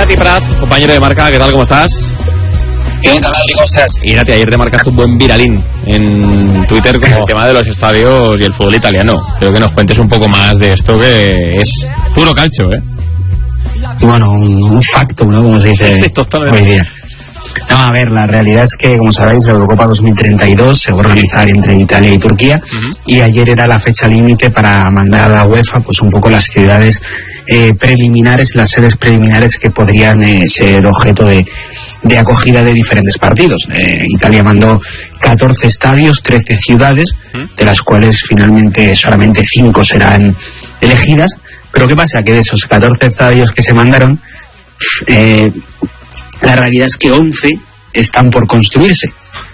Irati Prat, compañero de Marca, ¿qué tal? ¿Cómo estás? ¿Qué tal, Adri? ¿Cómo estás? Irati, ayer te marcaste un buen viralín en Twitter con el tema de los estadios y el fútbol italiano. Creo que nos cuentes un poco más de esto, que es puro calcio, ¿eh? Bueno, un facto, ¿no? Como se dice hoy día. No, a ver, la realidad es que, como sabéis, la Eurocopa 2032 se va a organizar entre Italia y Turquía, y ayer era la fecha límite para mandar a la UEFA pues un poco las ciudades preliminares, las sedes preliminares que podrían ser objeto de acogida de diferentes partidos. Italia mandó 14 estadios, 13 ciudades, de las cuales finalmente solamente 5 serán elegidas. Pero ¿qué pasa? Que de esos 14 estadios que se mandaron, la realidad es que 11 están por construirse.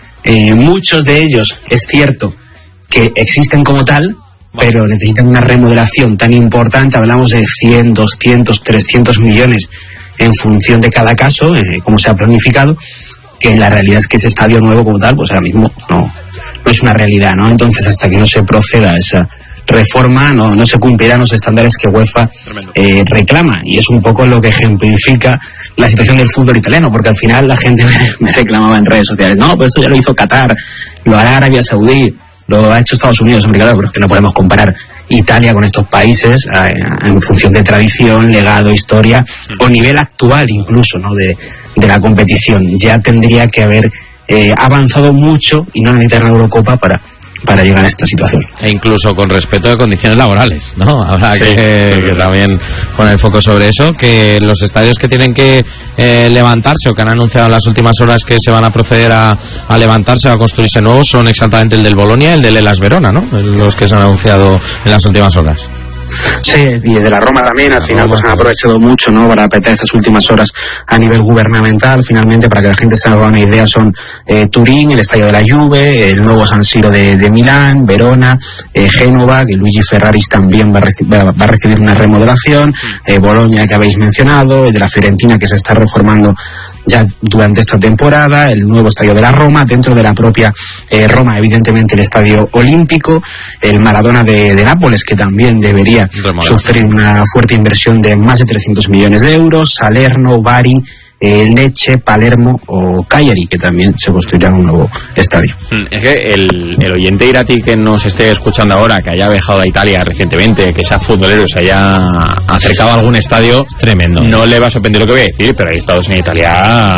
Muchos de ellos, es cierto, que existen como tal, pero necesitan una remodelación tan importante. Hablamos de 100, 200, 300 millones en función de cada caso, como se ha planificado, que la realidad es que ese estadio nuevo como tal, pues ahora mismo no es una realidad, ¿no? Entonces, hasta que no se proceda a esa reforma, no se cumplirán los estándares que UEFA reclama, y es un poco lo que ejemplifica la situación del fútbol italiano, porque al final la gente me reclamaba en redes sociales, no, pero esto ya lo hizo Qatar, lo hará Arabia Saudí, lo ha hecho Estados Unidos. Hombre, claro, pero es que no podemos comparar Italia con estos países en función de tradición, legado, historia o nivel actual incluso, ¿no? de la competición. Ya tendría que haber avanzado mucho y no necesitar la Eurocopa para llegar a esta situación. E incluso con respecto a condiciones laborales, ¿no? Habrá que también poner el foco sobre eso, que los estadios que tienen que levantarse o que han anunciado en las últimas horas que se van a proceder a levantarse o a construirse nuevos son exactamente el del Bolonia y el del Hellas Verona, ¿no? Los que se han anunciado en las últimas horas. Sí, y de la Roma también, al final pues han aprovechado mucho, ¿no?, para apretar estas últimas horas a nivel gubernamental. Finalmente, para que la gente se haga una idea, son Turín, el estadio de la Juve, el nuevo San Siro de Milán, Verona, Génova, que Luigi Ferraris también va a recibir una remodelación, Bolonia, que habéis mencionado, el de la Fiorentina, que se está reformando ya durante esta temporada, el nuevo estadio de la Roma, dentro de la propia Roma, evidentemente el estadio olímpico, el Maradona de Nápoles, que también debería sufrir una fuerte inversión de más de 300 millones de euros, Salerno, Bari, Lecce, Palermo o Cagliari, que también se construirá un nuevo estadio. Es que el oyente Irati que nos esté escuchando ahora, que haya viajado a Italia recientemente, que sea futbolero, se haya acercado a algún estadio, tremendo, no le va a sorprender lo que voy a decir, pero hay estados en Italia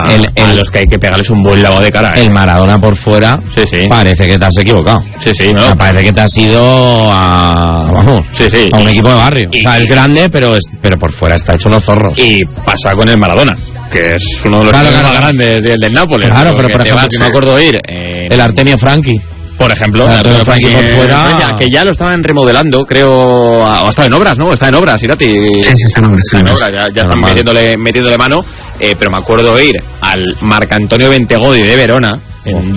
a los que hay que pegarles un buen lavado de cara. El Maradona por fuera, parece que te has equivocado. ¿no? O sea, parece que te has ido a un equipo de barrio. O sea, es grande, pero por fuera está hecho los zorros. Y pasa con el Maradona, que es uno de los más grandes del Nápoles. Claro, pero por ejemplo, si me acuerdo de ir el Artemio Franchi, por ejemplo, el Artemio Franchi por fuera, que ya lo estaban remodelando, creo, o está en obras, ¿no? Está en obras, Irati. Sí, está en obras. Ya están metiéndole mano, pero me acuerdo de ir al Marcantonio Bentegodi de Verona en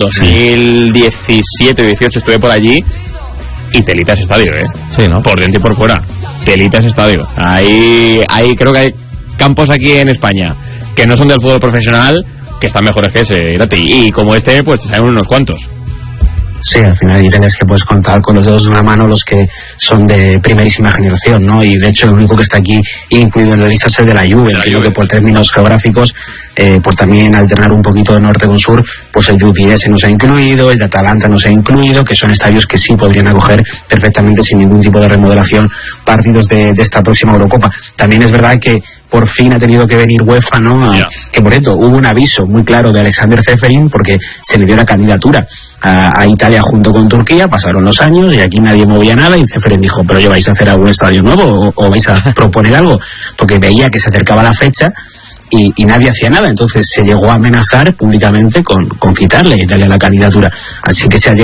2017 o 18, estuve por allí, y telita ese estadio, Sí, ¿no? Por dentro y por fuera, telita ese estadio. Ahí creo que hay campos aquí en España que no son del fútbol profesional, que están mejores que ese, y como este, pues te salen unos cuantos. Sí, al final y tienes que puedes contar con los dedos de una mano los que son de primerísima generación, ¿no? Y de hecho el único que está aquí incluido en la lista es el de la Juve. Creo que por términos geográficos, por también alternar un poquito de norte con sur, pues el Udinese no se ha incluido, el de Atalanta no se ha incluido, que son estadios que sí podrían acoger perfectamente sin ningún tipo de remodelación partidos de esta próxima Eurocopa. También es verdad que por fin ha tenido que venir UEFA, ¿no? Que por cierto, hubo un aviso muy claro de Alexander Ceferin, porque se le dio la candidatura a Italia junto con Turquía, pasaron los años y aquí nadie movía nada, y Ceferin dijo, pero ¿yo vais a hacer algún estadio nuevo o vais a proponer algo? Porque veía que se acercaba la fecha y nadie hacía nada, entonces se llegó a amenazar públicamente con quitarle a Italia la candidatura, así que se ha llegado